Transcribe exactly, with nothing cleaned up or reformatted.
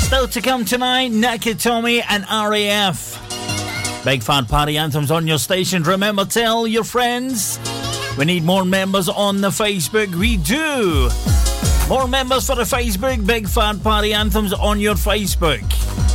Still to come tonight, Nakatomi and R A F. Big Fat Party Anthems on your station. Remember, tell your friends. We need more members on the Facebook. We do. More members for the Facebook. Big Fat Party Anthems on your Facebook.